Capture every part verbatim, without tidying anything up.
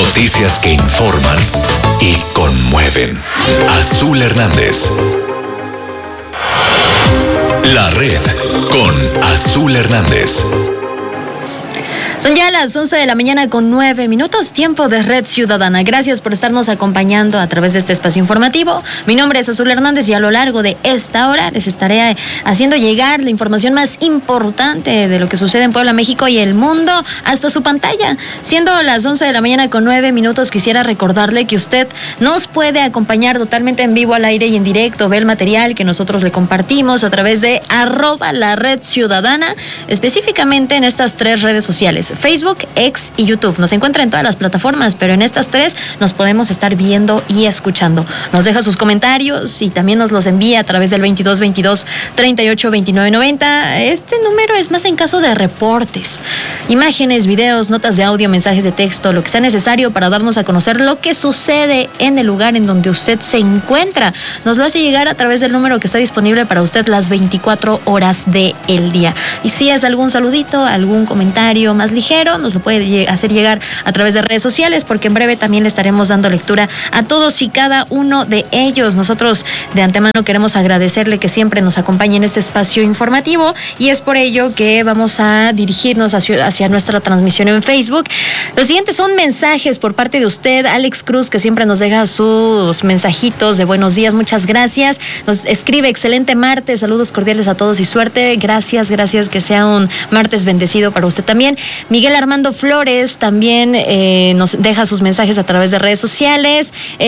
Noticias que informan y conmueven. Azul Hernández. La red con Azul Hernández. Son ya las once de la mañana con nueve minutos, tiempo de Red Ciudadana. Gracias por estarnos acompañando a través de este espacio informativo. Mi nombre es Azul Hernández y a lo largo de esta hora les estaré haciendo llegar la información más importante de lo que sucede en Puebla, México y el mundo hasta su pantalla. Siendo las once de la mañana con nueve minutos, quisiera recordarle que usted nos puede acompañar totalmente en vivo, al aire y en directo. Ve el material que nosotros le compartimos a través de arroba la Red Ciudadana, específicamente en estas tres redes sociales: Facebook, X y YouTube. Nos encuentra en todas las plataformas, pero en estas tres nos podemos estar viendo y escuchando. Nos deja sus comentarios y también nos los envía a través del veintidós veintidós treinta y ocho veintinueve noventa. Este número es más en caso de reportes, imágenes, videos, notas de audio, mensajes de texto, lo que sea necesario para darnos a conocer lo que sucede en el lugar en donde usted se encuentra. Nos lo hace llegar a través del número que está disponible para usted las veinticuatro horas del día. Y si es algún saludito, algún comentario más ligero, nos lo puede hacer llegar a través de redes sociales, porque en breve también le estaremos dando lectura a todos y cada uno de ellos. Nosotros de antemano queremos agradecerle que siempre nos acompañe en este espacio informativo, y es por ello que vamos a dirigirnos hacia, hacia nuestra transmisión en Facebook. Los siguientes son mensajes por parte de usted, Alex Cruz, que siempre nos deja sus mensajitos de buenos días. Muchas gracias. Nos escribe: excelente martes, saludos cordiales a todos y suerte. Gracias, gracias, que sea un martes bendecido para usted también. Miguel Armando Flores también eh, nos deja sus mensajes a través de redes sociales.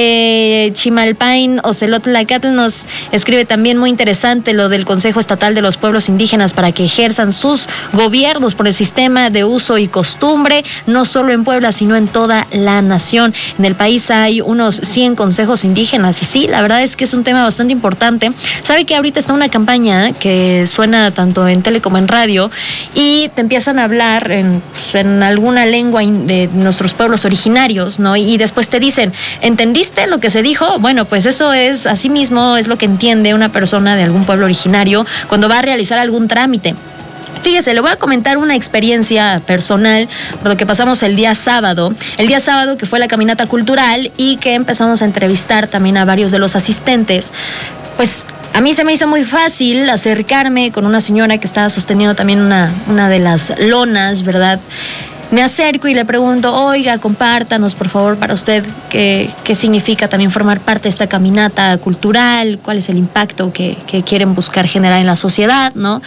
Eh, Chimalpain Ocelotlacatl nos escribe también: muy interesante lo del Consejo Estatal de los Pueblos Indígenas para que ejerzan sus gobiernos por el sistema de uso y costumbre, no solo en Puebla, sino en toda la nación. En el país hay unos cien consejos indígenas, y sí, la verdad es que es un tema bastante importante. Sabe que ahorita está una campaña que suena tanto en tele como en radio, y te empiezan a hablar en en alguna lengua de nuestros pueblos originarios, ¿no? Y después te dicen: ¿entendiste lo que se dijo? Bueno, pues eso es, así mismo es lo que entiende una persona de algún pueblo originario cuando va a realizar algún trámite. Fíjese, le voy a comentar una experiencia personal por lo que pasamos el día sábado. El día sábado que fue la caminata cultural y que empezamos a entrevistar también a varios de los asistentes. Pues a mí se me hizo muy fácil acercarme con una señora que estaba sosteniendo también una, una de las lonas, ¿verdad? Me acerco y le pregunto: oiga, compártanos por favor para usted qué, qué significa también formar parte de esta caminata cultural, cuál es el impacto que, que quieren buscar generar en la sociedad, ¿no?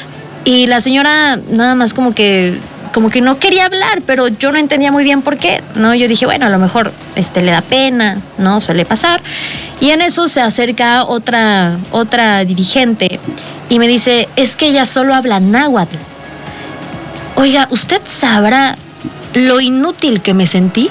Y la señora nada más como que... como que no quería hablar, pero yo no entendía muy bien por qué, ¿no? Yo dije, bueno, a lo mejor este, le da pena, ¿no? Suele pasar. Y en eso se acerca otra, otra dirigente y me dice: es que ella solo habla náhuatl. Oiga, ¿usted sabrá lo inútil que me sentí?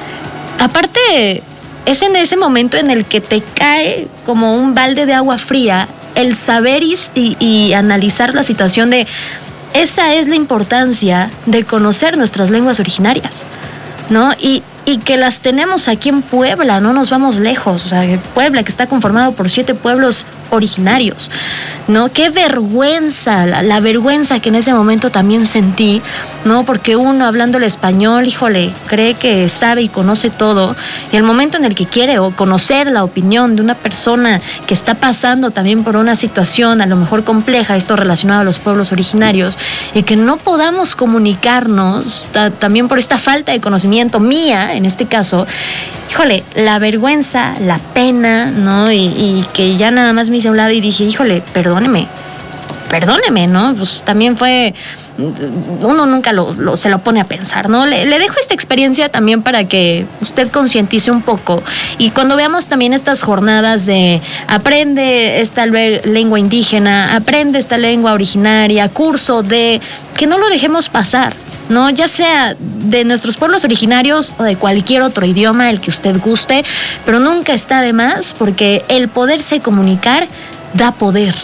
Aparte, es en ese momento en el que te cae como un balde de agua fría el saber y, y, y analizar la situación de... Esa es la importancia de conocer nuestras lenguas originarias, ¿no? Y, y que las tenemos aquí en Puebla, no nos vamos lejos. O sea, Puebla, que está conformado por siete pueblos originarios, ¿no? Qué vergüenza, la, la vergüenza que en ese momento también sentí, ¿no? Porque uno, hablando el español, híjole, cree que sabe y conoce todo, y el momento en el que quiere o conocer la opinión de una persona que está pasando también por una situación a lo mejor compleja, esto relacionado a los pueblos originarios, y que no podamos comunicarnos ta, también por esta falta de conocimiento mía, en este caso, híjole, la vergüenza, la pena, ¿no? Y, y que ya nada más me hice a un lado y dije, híjole, perdóneme, perdóneme, ¿no? Pues también fue... uno nunca lo, lo, se lo pone a pensar, ¿no? Le, le dejo esta experiencia también para que usted concientice un poco, y cuando veamos también estas jornadas de aprende esta lengua indígena, aprende esta lengua originaria, curso de... que no lo dejemos pasar, ¿no? Ya sea de nuestros pueblos originarios o de cualquier otro idioma, el que usted guste, pero nunca está de más, porque el poderse comunicar da poder.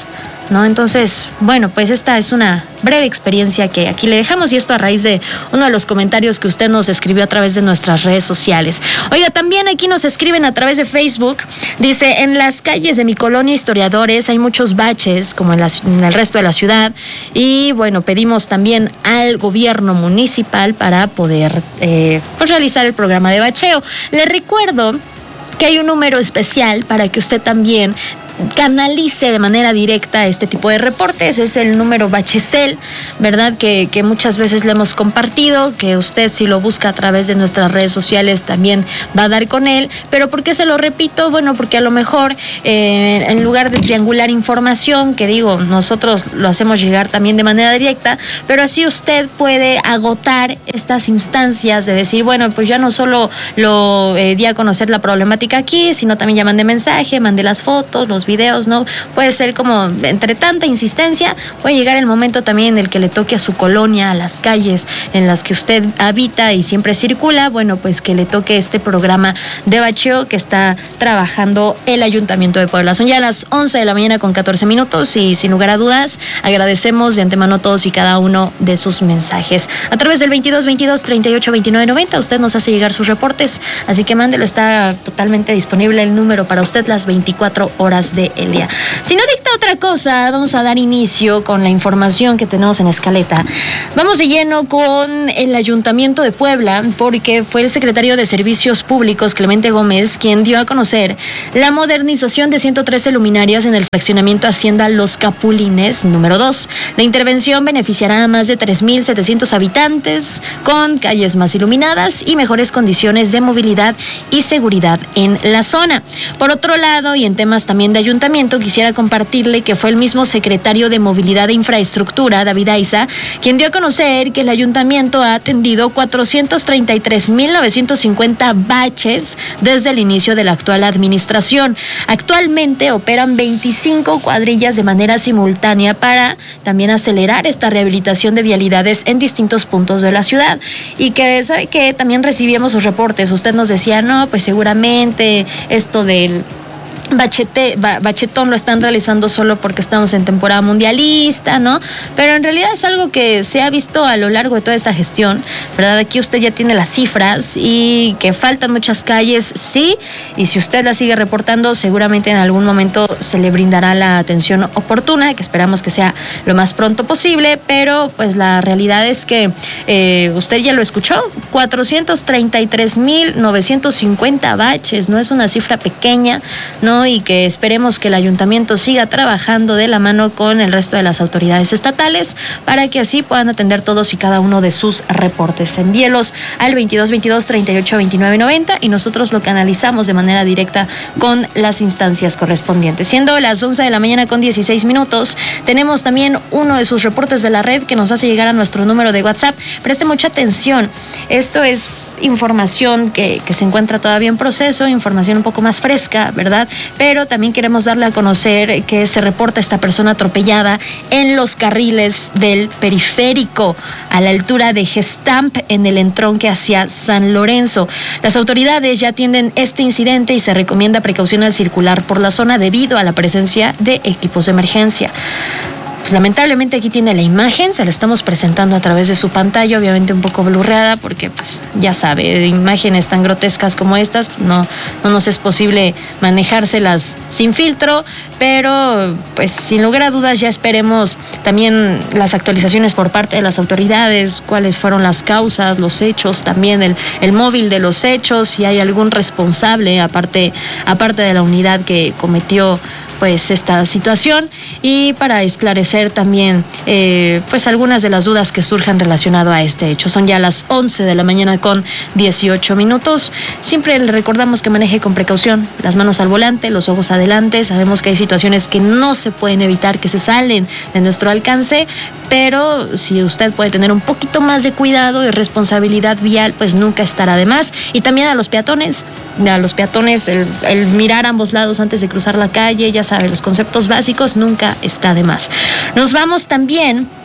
¿no? Entonces, bueno, pues esta es una breve experiencia que aquí le dejamos, y esto a raíz de uno de los comentarios que usted nos escribió a través de nuestras redes sociales. Oiga, también aquí nos escriben a través de Facebook, dice: en las calles de mi colonia Historiadores hay muchos baches, como en, la, en el resto de la ciudad, y bueno, pedimos también al gobierno municipal para poder eh, pues realizar el programa de bacheo. Le recuerdo que hay un número especial para que usted también canalice de manera directa este tipo de reportes. Es el número Bachecel, ¿verdad? Que, que muchas veces le hemos compartido, que usted, si lo busca a través de nuestras redes sociales, también va a dar con él. Pero ¿por qué se lo repito? Bueno, porque a lo mejor eh, en lugar de triangular información, que digo, nosotros lo hacemos llegar también de manera directa, pero así usted puede agotar estas instancias de decir, bueno, pues ya no solo lo eh, di a conocer la problemática aquí, sino también ya mandé mensaje, mandé las fotos, los videos, ¿no? Puede ser como, entre tanta insistencia, puede llegar el momento también en el que le toque a su colonia, a las calles en las que usted habita y siempre circula, bueno, pues que le toque este programa de bacheo que está trabajando el Ayuntamiento de Puebla. Son ya las once de la mañana con catorce minutos y sin lugar a dudas agradecemos de antemano todos y cada uno de sus mensajes. A través del veintidós veintidós treinta y ocho veintinueve noventa usted nos hace llegar sus reportes, así que mándelo, está totalmente disponible el número para usted las veinticuatro horas de el día. Si no dicta otra cosa, vamos a dar inicio con la información que tenemos en escaleta. Vamos de lleno con el Ayuntamiento de Puebla, porque fue el secretario de Servicios Públicos, Clemente Gómez, quien dio a conocer la modernización de ciento trece luminarias en el fraccionamiento Hacienda Los Capulines número dos. La intervención beneficiará a más de tres mil setecientos habitantes, con calles más iluminadas y mejores condiciones de movilidad y seguridad en la zona. Por otro lado, y en temas también de ayuntamiento, quisiera compartirle que fue el mismo secretario de Movilidad e Infraestructura, David Aiza, quien dio a conocer que el ayuntamiento ha atendido cuatrocientos treinta y tres mil novecientos cincuenta baches desde el inicio de la actual administración. Actualmente operan veinticinco cuadrillas de manera simultánea para también acelerar esta rehabilitación de vialidades en distintos puntos de la ciudad. Y que, ¿sabe qué? También recibíamos sus reportes. Usted nos decía, no, pues seguramente esto del Bachete, bachetón lo están realizando solo porque estamos en temporada mundialista, ¿no? Pero en realidad es algo que se ha visto a lo largo de toda esta gestión, ¿verdad? Aquí usted ya tiene las cifras y que faltan muchas calles, sí, y si usted las sigue reportando, seguramente en algún momento se le brindará la atención oportuna, que esperamos que sea lo más pronto posible, pero pues la realidad es que eh, usted ya lo escuchó, cuatrocientos treinta y tres mil novecientos cincuenta baches, no es una cifra pequeña, ¿no? Y que esperemos que el ayuntamiento siga trabajando de la mano con el resto de las autoridades estatales para que así puedan atender todos y cada uno de sus reportes. Envíelos al veintidós veintidós treinta y ocho veintinueve noventa y nosotros lo canalizamos de manera directa con las instancias correspondientes. Siendo las once de la mañana con dieciséis minutos, tenemos también uno de sus reportes de la red que nos hace llegar a nuestro número de WhatsApp. Preste mucha atención, esto es información que, que se encuentra todavía en proceso, información un poco más fresca, ¿verdad? Pero también queremos darle a conocer que se reporta esta persona atropellada en los carriles del periférico, a la altura de Gestamp, en el entronque hacia San Lorenzo. Las autoridades ya atienden este incidente y se recomienda precaución al circular por la zona debido a la presencia de equipos de emergencia. Pues lamentablemente aquí tiene la imagen, se la estamos presentando a través de su pantalla, obviamente un poco blurreada porque pues ya sabe, imágenes tan grotescas como estas no, no nos es posible manejárselas sin filtro, pero pues sin lugar a dudas ya esperemos también las actualizaciones por parte de las autoridades, cuáles fueron las causas, los hechos, también el, el móvil de los hechos, si hay algún responsable aparte, aparte de la unidad que cometió pues esta situación, y para esclarecer también eh, pues algunas de las dudas que surjan relacionado a este hecho. Son ya las once de la mañana con dieciocho minutos. Siempre le recordamos que maneje con precaución, las manos al volante, los ojos adelante. Sabemos que hay situaciones que no se pueden evitar, que se salen de nuestro alcance, pero si usted puede tener un poquito más de cuidado y responsabilidad vial, pues nunca estará de más. Y también a los peatones, a los peatones, el, el mirar a ambos lados antes de cruzar la calle, ya sabe, los conceptos básicos nunca está de más. Nos vamos también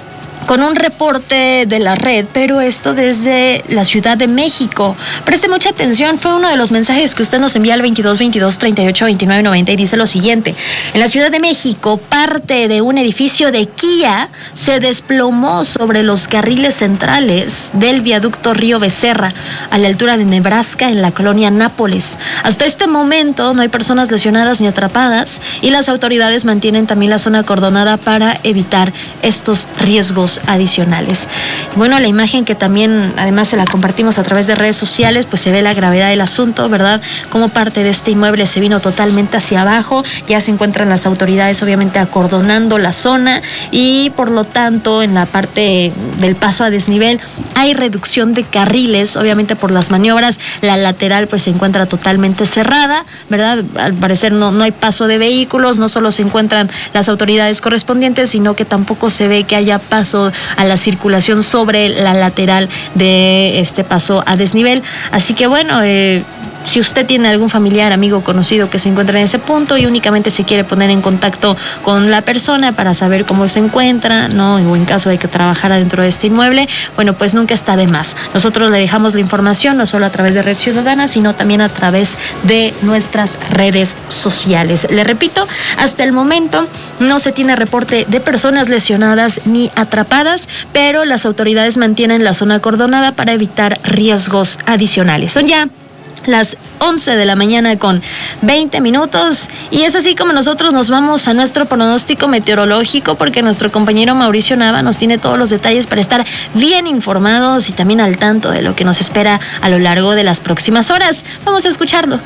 con un reporte de la red, pero esto desde la Ciudad de México. Preste mucha atención, fue uno de los mensajes que usted nos envía al veintidós veintidós treinta y ocho veintinueve noventa y dice lo siguiente: en la Ciudad de México, parte de un edificio de Kia se desplomó sobre los carriles centrales del viaducto Río Becerra, a la altura de Nebraska, en la colonia Nápoles. Hasta este momento no hay personas lesionadas ni atrapadas y las autoridades mantienen también la zona acordonada para evitar estos riesgos adicionales. Bueno, la imagen que también además se la compartimos a través de redes sociales, pues se ve la gravedad del asunto, ¿verdad? Como parte de este inmueble se vino totalmente hacia abajo, ya se encuentran las autoridades obviamente acordonando la zona y por lo tanto en la parte del paso a desnivel hay reducción de carriles, obviamente por las maniobras, la lateral pues se encuentra totalmente cerrada, ¿verdad? Al parecer no, no hay paso de vehículos, no solo se encuentran las autoridades correspondientes, sino que tampoco se ve que haya paso a la circulación sobre la lateral de este paso a desnivel. Así que bueno, eh, si usted tiene algún familiar, amigo, conocido que se encuentra en ese punto y únicamente se quiere poner en contacto con la persona para saber cómo se encuentra, ¿no? O en caso de que trabajara dentro de este inmueble, bueno, pues nunca está de más. Nosotros le dejamos la información no solo a través de Red Ciudadana, sino también a través de nuestras redes sociales. Le repito, hasta el momento no se tiene reporte de personas lesionadas ni atrapadas, pero las autoridades mantienen la zona acordonada para evitar riesgos adicionales. Son ya las once de la mañana con veinte minutos y es así como nosotros nos vamos a nuestro pronóstico meteorológico, porque nuestro compañero Mauricio Nava nos tiene todos los detalles para estar bien informados y también al tanto de lo que nos espera a lo largo de las próximas horas. Vamos a escucharlo.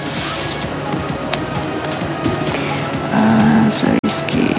Ah, ¿sabes qué?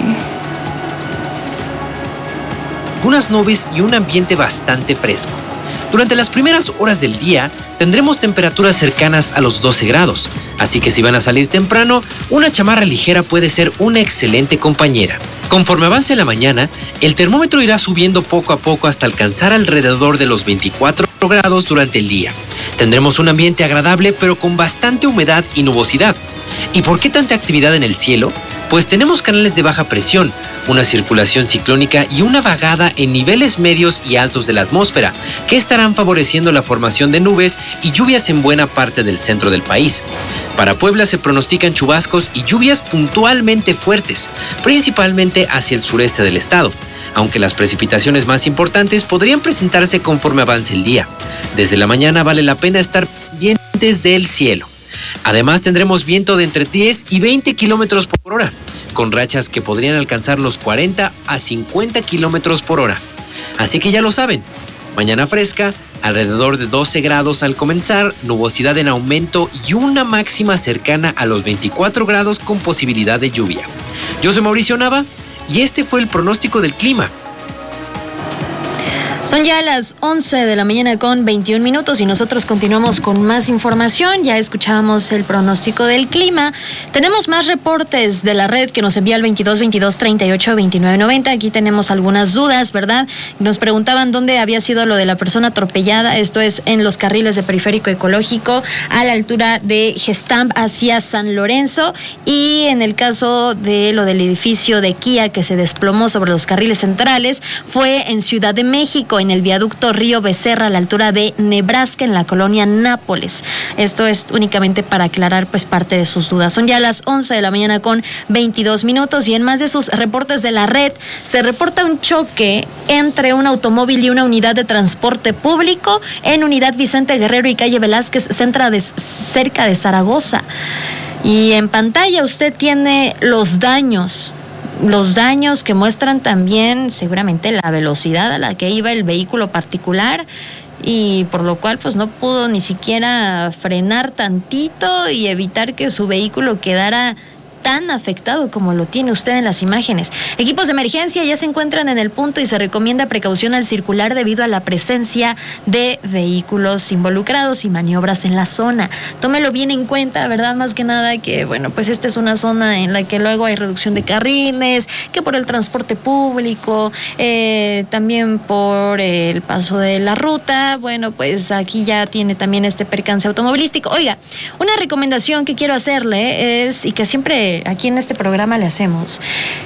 Unas nubes y un ambiente bastante fresco. Durante las primeras horas del día tendremos temperaturas cercanas a los doce grados, así que si van a salir temprano, una chamarra ligera puede ser una excelente compañera. Conforme avance la mañana, el termómetro irá subiendo poco a poco hasta alcanzar alrededor de los veinticuatro grados durante el día. Tendremos un ambiente agradable pero con bastante humedad y nubosidad. ¿Y por qué tanta actividad en el cielo? Pues tenemos canales de baja presión, una circulación ciclónica y una vagada en niveles medios y altos de la atmósfera, que estarán favoreciendo la formación de nubes y lluvias en buena parte del centro del país. Para Puebla se pronostican chubascos y lluvias puntualmente fuertes, principalmente hacia el sureste del estado, aunque las precipitaciones más importantes podrían presentarse conforme avance el día. Desde la mañana vale la pena estar pendientes del cielo. Además tendremos viento de entre diez y veinte kilómetros por hora, con rachas que podrían alcanzar los cuarenta a cincuenta kilómetros por hora. Así que ya lo saben, mañana fresca, alrededor de doce grados al comenzar, nubosidad en aumento y una máxima cercana a los veinticuatro grados con posibilidad de lluvia. Yo soy Mauricio Nava y este fue el pronóstico del clima. Son ya las once de la mañana con veintiún minutos y nosotros continuamos con más información. Ya escuchábamos el pronóstico del clima. Tenemos más reportes de la red que nos envía al veintidós veintidós treinta y ocho veintinueve noventa. Aquí tenemos algunas dudas, ¿verdad? Nos preguntaban dónde había sido lo de la persona atropellada. Esto es en los carriles de Periférico Ecológico, a la altura de Gestamp hacia San Lorenzo. Y en el caso de lo del edificio de Kia que se desplomó sobre los carriles centrales, fue en Ciudad de México, en el viaducto Río Becerra, a la altura de Nebraska, en la colonia Nápoles. Esto es únicamente para aclarar pues parte de sus dudas. Son ya las once de la mañana con veintidós minutos y en más de sus reportes de la red se reporta un choque entre un automóvil y una unidad de transporte público en Unidad Vicente Guerrero y calle Velázquez, centra de, cerca de Zaragoza. Y en pantalla usted tiene los daños. Los daños que muestran también seguramente la velocidad a la que iba el vehículo particular y por lo cual pues no pudo ni siquiera frenar tantito y evitar que su vehículo quedara tan afectado como lo tiene usted en las imágenes. Equipos de emergencia ya se encuentran en el punto y se recomienda precaución al circular debido a la presencia de vehículos involucrados y maniobras en la zona. Tómelo bien en cuenta, ¿verdad? Más que nada que, bueno, pues esta es una zona en la que luego hay reducción de carriles, que por el transporte público, eh, también por el paso de la ruta, bueno, pues aquí ya tiene también este percance automovilístico. Oiga, una recomendación que quiero hacerle es, y que siempre aquí en este programa le hacemos,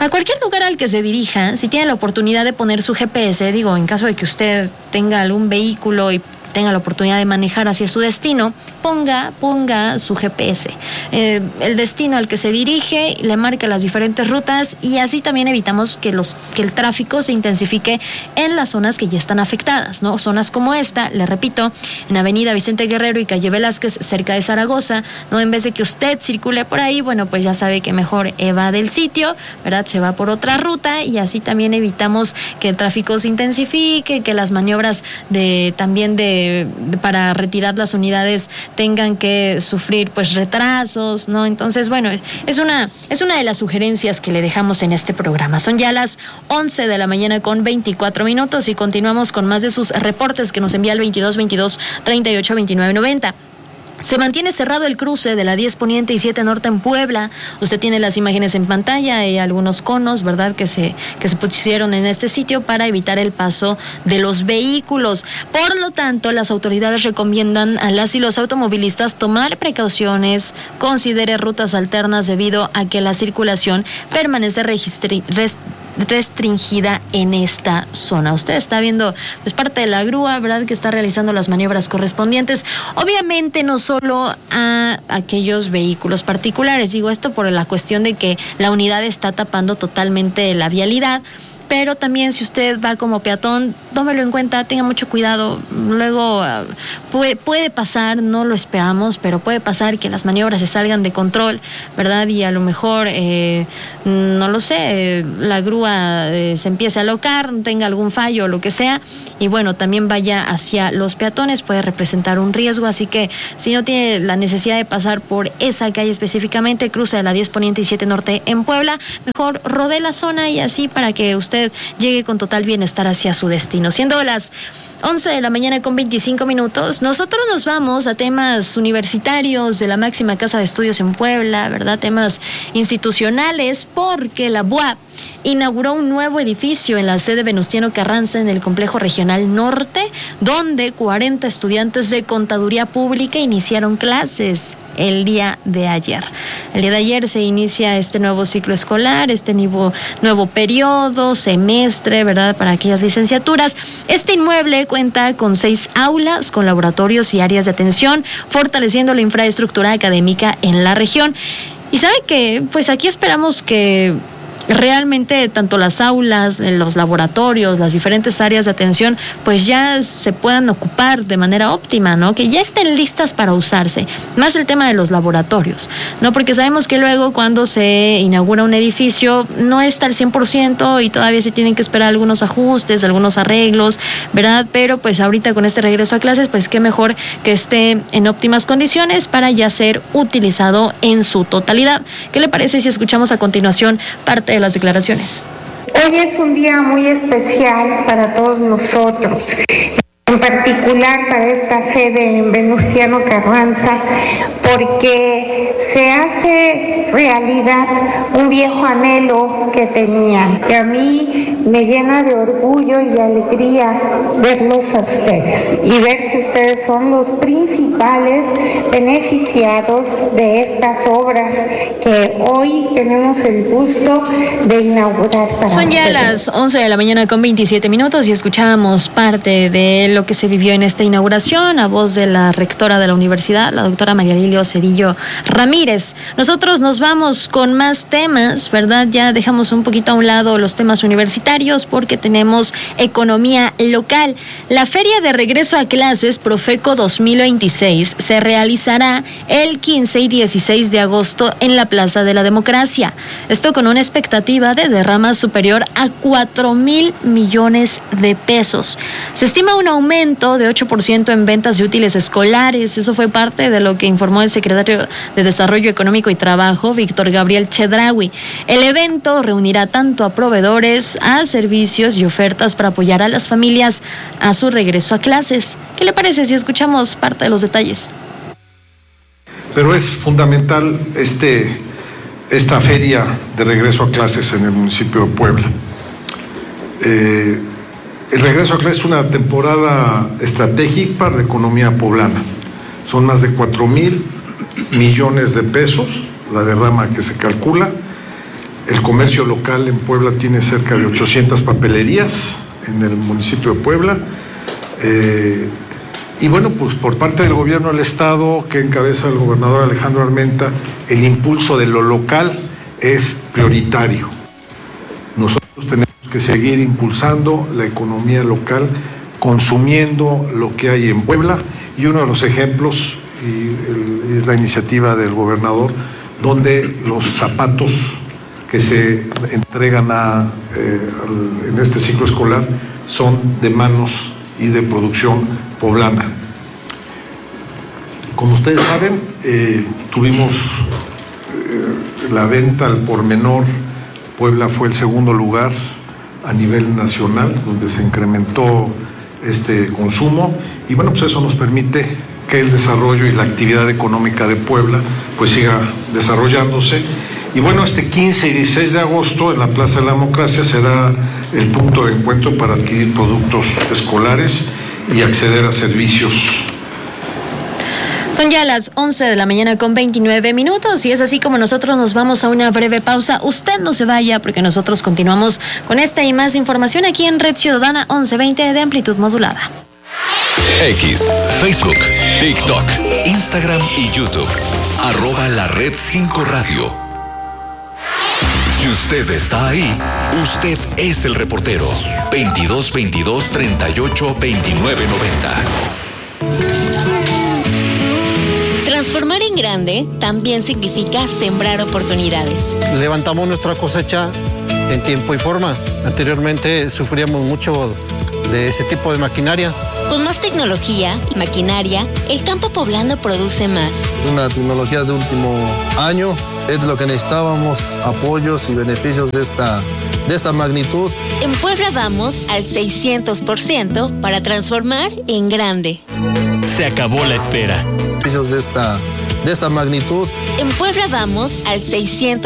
A cualquier lugar al que se dirija, si tiene la oportunidad de poner su G P S, digo, en caso de que usted tenga algún vehículo y tenga la oportunidad de manejar hacia su destino, ponga, ponga su G P S. Eh, el destino al que se dirige, le marca las diferentes rutas y así también evitamos que, los, que el tráfico se intensifique en las zonas que ya están afectadas, ¿no? Zonas como esta, le repito, en Avenida Vicente Guerrero y Calle Velázquez, cerca de Zaragoza, ¿no? En vez de que usted circule por ahí, bueno, pues ya sabe que mejor evade el sitio, ¿verdad? Se va por otra ruta y así también evitamos que el tráfico se intensifique, que las maniobras de también de para retirar las unidades tengan que sufrir pues retrasos, ¿no? Entonces, bueno, es una, es una de las sugerencias que le dejamos en este programa. Son ya las once de la mañana con veinticuatro minutos y continuamos con más de sus reportes que nos envía el veintidós veintidós treinta y ocho veintinueve noventa. Se mantiene cerrado el cruce de la diez Poniente y siete Norte en Puebla. Usted tiene las imágenes en pantalla y algunos conos, ¿verdad?, que se, que se pusieron en este sitio para evitar el paso de los vehículos. Por lo tanto, las autoridades recomiendan a las y los automovilistas tomar precauciones, considere rutas alternas debido a que la circulación permanece registri- rest- restringida en esta zona. Usted está viendo pues parte de la grúa, ¿verdad?, que está realizando las maniobras correspondientes. Obviamente no solo a aquellos vehículos particulares, digo esto por la cuestión de que la unidad está tapando totalmente la vialidad, pero también si usted va como peatón, tómelo en cuenta, tenga mucho cuidado. Luego uh, puede, puede pasar, no lo esperamos, pero puede pasar que las maniobras se salgan de control, ¿verdad? Y a lo mejor, eh, no lo sé, eh, la grúa eh, se empiece a alocar, tenga algún fallo o lo que sea, y bueno, también vaya hacia los peatones, puede representar un riesgo, así que si no tiene la necesidad de pasar por esa calle específicamente, cruce de la diez Poniente y siete Norte en Puebla, mejor rodee la zona y así para que usted llegue con total bienestar hacia su destino. Siendo las once de la mañana con veinticinco minutos, nosotros nos vamos a temas universitarios de la máxima casa de estudios en Puebla, ¿verdad? Temas institucionales, porque la B U A P inauguró un nuevo edificio en la sede Venustiano Carranza en el Complejo Regional Norte, donde cuarenta estudiantes de Contaduría Pública iniciaron clases el día de ayer. El día de ayer se inicia este nuevo ciclo escolar, este nuevo, nuevo periodo, semestre, ¿verdad?, para aquellas licenciaturas. Este inmueble cuenta con seis aulas, con laboratorios y áreas de atención, fortaleciendo la infraestructura académica en la región. Y sabe que, pues aquí esperamos que realmente tanto las aulas, los laboratorios, las diferentes áreas de atención, pues ya se puedan ocupar de manera óptima, ¿no? Que ya estén listas para usarse. Más el tema de los laboratorios, ¿no? Porque sabemos que luego cuando se inaugura un edificio no está al cien por ciento y todavía se tienen que esperar algunos ajustes, algunos arreglos, ¿verdad? Pero pues ahorita con este regreso a clases, pues qué mejor que esté en óptimas condiciones para ya ser utilizado en su totalidad. ¿Qué le parece si escuchamos a continuación parte de las declaraciones? Hoy es un día muy especial para todos nosotros, en particular para esta sede en Venustiano Carranza, porque se hace realidad un viejo anhelo que tenían, que a mí me llena de orgullo y de alegría verlos a ustedes y ver que ustedes son los principales beneficiados de estas obras que hoy tenemos el gusto de inaugurar para Son ya ustedes. las once de la mañana con veintisiete minutos y escuchábamos parte de lo que se vivió en esta inauguración a voz de la rectora de la universidad, la doctora María Lilio Cedillo Ramírez. Nosotros nos vamos con más temas, ¿verdad? Ya dejamos un poquito a un lado los temas universitarios porque tenemos economía local. La Feria de Regreso a Clases Profeco dos mil veintiséis se realizará el quince y dieciséis de agosto en la Plaza de la Democracia. Esto con una expectativa de derrama superior a cuatro mil millones de pesos. Se estima un aumento de ocho por ciento en ventas de útiles escolares. Eso fue parte de lo que informó el secretario de Desarrollo Económico y Trabajo, Víctor Gabriel Chedraui. El evento reunirá tanto a proveedores, a servicios y ofertas para apoyar a las familias a su regreso a clases. ¿Qué le parece si escuchamos parte de los detalles? Pero es fundamental este, esta feria de regreso a clases en el municipio de Puebla. Eh, el regreso a clases es una temporada estratégica para la economía poblana. Son más de cuatro mil millones de pesos la derrama que se calcula. El comercio local en Puebla tiene cerca de ochocientas papelerías en el municipio de Puebla. Eh, y bueno, pues por parte del gobierno del estado, que encabeza el gobernador Alejandro Armenta, el impulso de lo local es prioritario. Nosotros tenemos que seguir impulsando la economía local, consumiendo lo que hay en Puebla, y uno de los ejemplos y el, es la iniciativa del gobernador, donde los zapatos que se entregan a, eh, al, en este ciclo escolar son de manos y de producción poblana. Como ustedes saben, eh, tuvimos eh, la venta al por menor. Puebla fue el segundo lugar a nivel nacional, donde se incrementó este consumo, y bueno, pues eso nos permite que el desarrollo y la actividad económica de Puebla pues siga desarrollándose. Y bueno, este quince y dieciséis de agosto en la Plaza de la Democracia será el punto de encuentro para adquirir productos escolares y acceder a servicios. Son ya las once de la mañana con veintinueve minutos y es así como nosotros nos vamos a una breve pausa. Usted no se vaya porque nosotros continuamos con esta y más información aquí en Red Ciudadana once veinte de amplitud modulada. X, Facebook, TikTok, Instagram y YouTube. Arroba la Red cinco Radio. Si usted está ahí, usted es el reportero. veintidós veintidós treinta y ocho veintinueve noventa. Transformar en grande también significa sembrar oportunidades. Levantamos nuestra cosecha en tiempo y forma. Anteriormente sufríamos mucho de ese tipo de maquinaria. Con más tecnología y maquinaria, el campo poblano produce más. Es una tecnología de último año, es lo que necesitábamos, apoyos y beneficios de esta, de esta magnitud. En Puebla vamos al seiscientos por ciento para transformar en grande. Se acabó la espera. Beneficios de esta, de esta magnitud. En Puebla vamos al seiscientos por ciento.